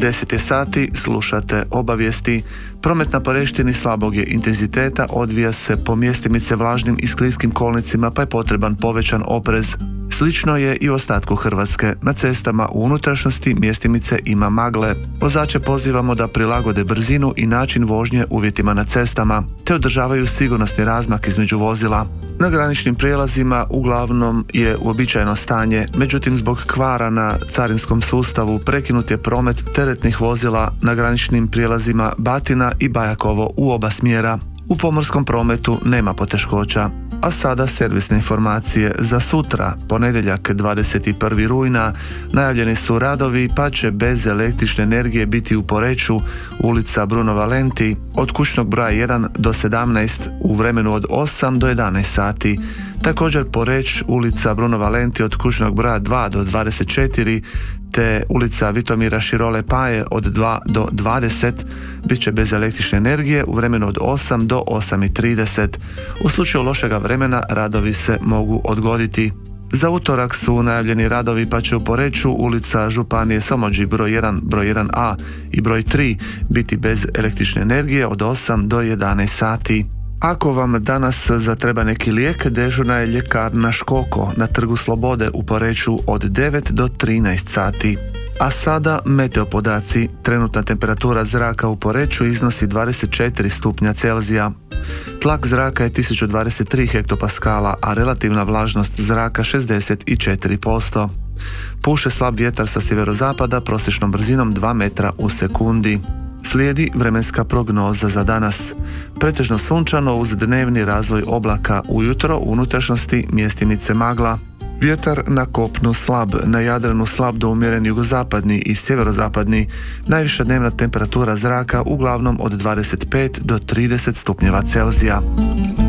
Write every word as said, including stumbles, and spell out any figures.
deset je sati, slušate obavijesti. Promet na Poreštini slabog je intenziteta, odvija se po mjestimice vlažnim i skliskim kolnicima, pa je potreban povećan oprez. Slično je i u ostatku Hrvatske. Na cestama u unutrašnjosti mjestimice ima magle. Vozače pozivamo da prilagode brzinu i način vožnje uvjetima na cestama, te održavaju sigurnosni razmak između vozila. Na graničnim prijelazima uglavnom je uobičajeno stanje, međutim zbog kvara na carinskom sustavu prekinut je promet teretnih vozila na graničnim prijelazima Batina i Bajakovo u oba smjera. U pomorskom prometu nema poteškoća. A sada servisne informacije za sutra, ponedjeljak dvadeset prvog rujna, najavljeni su radovi pa će bez električne energije biti u Poreču, ulica Bruno Valenti, od kućnog broja jedan do sedamnaest u vremenu od osam do jedanaest sati. Također Poreć, ulica Bruno Valenti od kućnog broja dva do dvadeset četiri, te ulica Vitomira Širole Paje od dva do dvadeset bit će bez električne energije u vremenu od osam do osam i trideset. U slučaju lošega vremena radovi se mogu odgoditi. Za utorak su najavljeni radovi pa će u Poreču ulica Županije Somođi broj jedan, broj jedan a i broj tri biti bez električne energije od osam do jedanaest sati. Ako vam danas zatreba neki lijek, dežurna je ljekarna Škoko na Trgu Slobode u Poreču od devet do trinaest sati. A sada meteo podaci. Trenutna temperatura zraka u Poreču iznosi dvadeset četiri stupnja Celzija. Tlak zraka je tisuću dvadeset tri hektopaskala, a relativna vlažnost zraka šezdeset četiri posto. Puše slab vjetar sa sjeverozapada prosječnom brzinom dva metra u sekundi. Slijedi vremenska prognoza za danas. Pretežno sunčano uz dnevni razvoj oblaka, ujutro u unutrašnjosti mjestimice magla. Vjetar na kopnu slab, na Jadranu slab do umjeren jugozapadni i sjeverozapadni. Najviša dnevna temperatura zraka uglavnom od dvadeset pet do trideset stupnjeva Celzija.